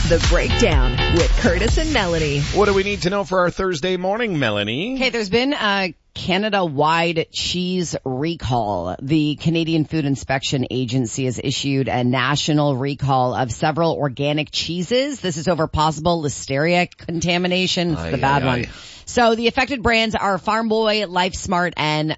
The Breakdown with Curtis and Melanie. What do we need to know for our Thursday morning, Melanie? Okay, there's been a Canada-wide cheese recall. The Canadian Food Inspection Agency has issued a national recall of several organic cheeses. This is over possible listeria contamination. It's the bad one. So the affected brands are Farm Boy, Life Smart, and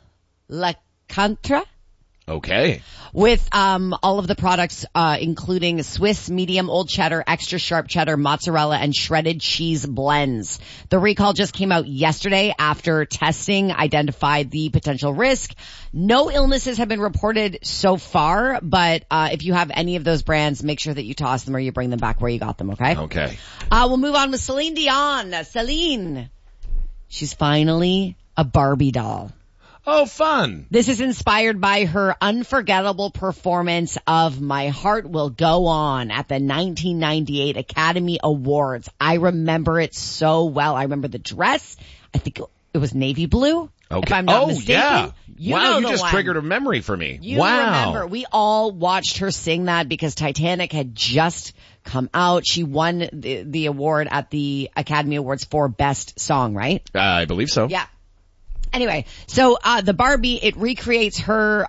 La Cantra. Okay. With all of the products including Swiss, medium, old cheddar, extra sharp cheddar, mozzarella, and shredded cheese blends. The recall just came out yesterday after testing identified the potential risk. No illnesses have been reported so far, but if you have any of those brands, make sure that you toss them or you bring them back where you got them, okay? Okay. We'll move on with Celine Dion. Celine. She's finally a Barbie doll. Oh, fun. This is inspired by her unforgettable performance of My Heart Will Go On at the 1998 Academy Awards. I remember it so well. I remember the dress. I think it was navy blue. Okay. If I'm not mistaken. Yeah. You wow, know you just one. triggered a memory for me. You wow. remember. We all watched her sing that because Titanic had just come out. She won the award at the Academy Awards for Best Song, right? I believe so. Yeah. Anyway, so the Barbie, it recreates her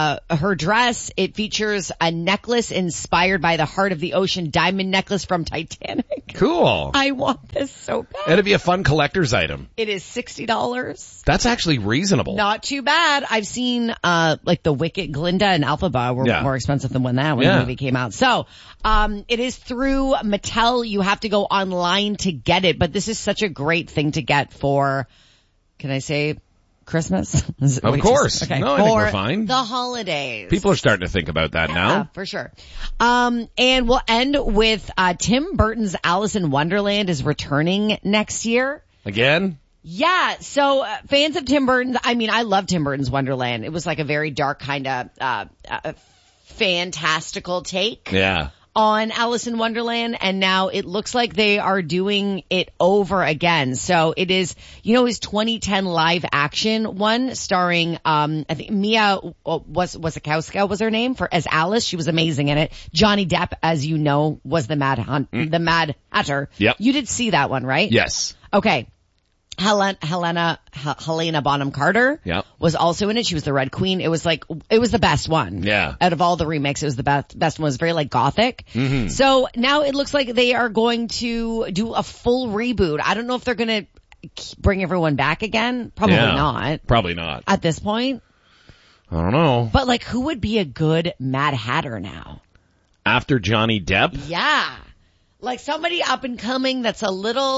dress. It features a necklace inspired by the Heart of the Ocean diamond necklace from Titanic. Cool. I want this so bad. It'd be a fun collector's item. It is $60. That's actually reasonable. Not too bad. I've seen like the Wicked, Glinda and Elphaba were more expensive than when the movie came out. So it is through Mattel. You have to go online to get it, but this is such a great thing to get for, can I say, Christmas? Of course. Okay. No, I think we're fine. The holidays. People are starting to think about that now. For sure. And we'll end with Tim Burton's Alice in Wonderland is returning next year. Again? Yeah. So fans of Tim Burton's, I mean, I love Tim Burton's Wonderland. It was like a very dark kind of fantastical take. Yeah. On Alice in Wonderland, and now it looks like they are doing it over again. So it is, his 2010 live action one starring, I think Mia Wasikowska was her name as Alice. She was amazing in it. Johnny Depp, as you know, was the Mad Hatter. Yep. You did see that one, right? Yes. Okay. Helena Bonham Carter was also in it. She was the Red Queen. It was the best one. Yeah. Out of all the remakes, it was the best one. It was very like gothic. Mm-hmm. So now it looks like they are going to do a full reboot. I don't know if they're going to bring everyone back again. Probably not. Probably not. At this point. I don't know. But like, who would be a good Mad Hatter now? After Johnny Depp? Yeah. Like somebody up and coming that's got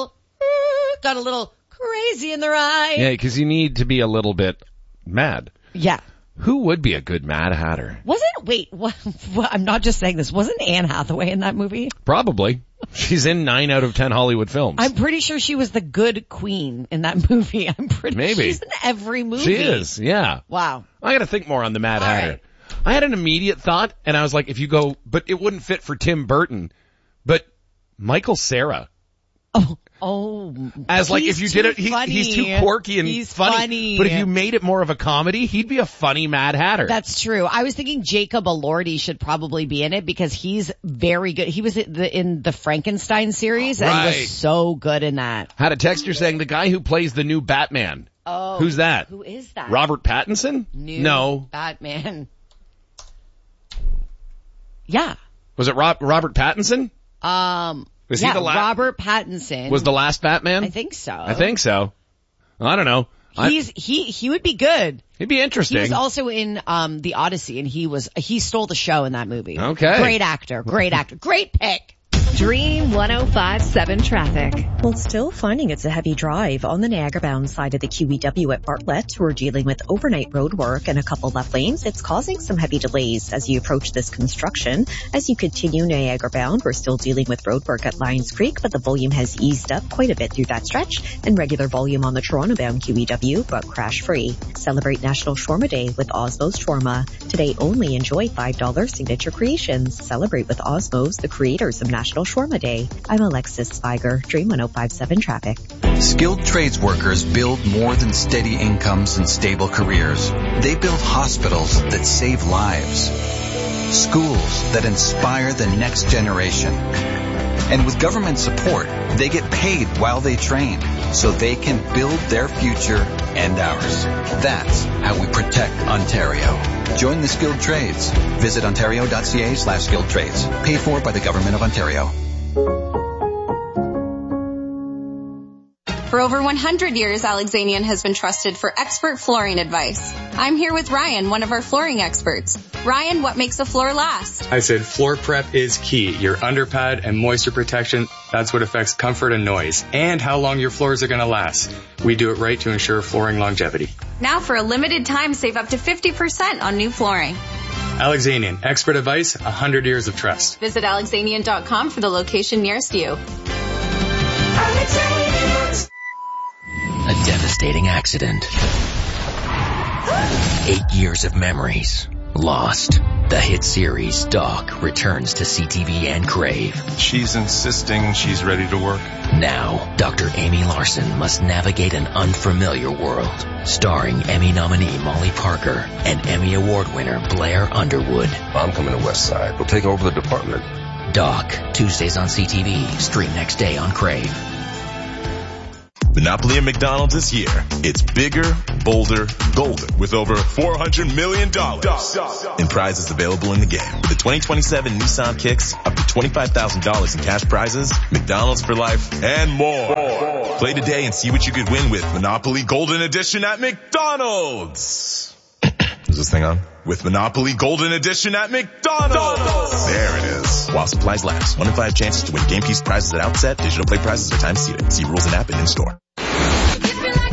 a little crazy in their eye. Yeah, because you need to be a little bit mad. Yeah. Who would be a good Mad Hatter? I'm not just saying this. Wasn't Anne Hathaway in that movie? Probably. She's in 9 out of 10 Hollywood films. I'm pretty sure she was the good queen in that movie. Maybe. She's in every movie. She is, yeah. Wow. I gotta think more on the Mad Hatter. Right. I had an immediate thought, and I was like, but it wouldn't fit for Tim Burton, but Michael Cera. Oh, as like if you did it, he's too quirky and funny. But if you made it more of a comedy, he'd be a funny Mad Hatter. That's true. I was thinking Jacob Elordi should probably be in it because he's very good. He was in the Frankenstein series and was so good in that. Had a texter saying the guy who plays the new Batman. Oh, who's that? Who is that? Robert Pattinson? No, Batman. Yeah. Was it Robert Pattinson? Was he the last? Robert Pattinson was the last Batman? I think so. I don't know. He would be good. He'd be interesting. He was also in the Odyssey, and he stole the show in that movie. Okay. Great actor. Great pick. Dream 105.7 traffic. Well, still finding it's a heavy drive on the Niagara-bound side of the QEW at Bartlett. We're dealing with overnight road work and a couple left lanes. It's causing some heavy delays as you approach this construction. As you continue Niagara-bound, we're still dealing with road work at Lions Creek, but the volume has eased up quite a bit through that stretch, and regular volume on the Toronto-bound QEW, but crash-free. Celebrate National Shawarma Day with Osmow's Shawarma. Today only enjoy $5 signature creations. Celebrate with Osmow's, the creators of National Shawarma Day. I'm Alexis Spiger, Dream 105.7 Traffic. Skilled trades workers build more than steady incomes and stable careers. They build hospitals that save lives, schools that inspire the next generation, And with government support, they get paid while they train, so they can build their future and ours. That's how we protect Ontario. Join the skilled trades. Visit ontario.ca/skilled trades. Paid for by the Government of Ontario. For over 100 years, Alexanian has been trusted for expert flooring advice. I'm here with Ryan, one of our flooring experts. Ryan, what makes a floor last? I said floor prep is key. Your underpad and moisture protection, that's what affects comfort and noise, and how long your floors are going to last. We do it right to ensure flooring longevity. Now for a limited time, save up to 50% on new flooring. Alexanian, expert advice, 100 years of trust. Visit alexanian.com for the location nearest you. A devastating accident. 8 years of memories lost. The hit series Doc returns to CTV and Crave. She's insisting she's ready to work. Now, Dr. Amy Larson must navigate an unfamiliar world. Starring Emmy nominee Molly Parker and Emmy Award winner Blair Underwood. I'm coming to West Side. We'll take over the department. Doc, Tuesdays on CTV. Stream next day on Crave. Monopoly at McDonald's is here. It's bigger, bolder, golden with over $400 million in prizes available in the game. With the 2027 Nissan Kicks, up to $25,000 in cash prizes, McDonald's for life, and more. Play today and see what you could win with Monopoly Golden Edition at McDonald's. Is this thing on? With Monopoly Golden Edition at McDonald's. There it is. While supplies last. 1 in 5 chances to win game piece prizes at outset. Digital play prizes are time seated. See rules and app and in-store.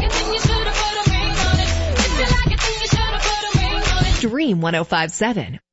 Dream 105.7.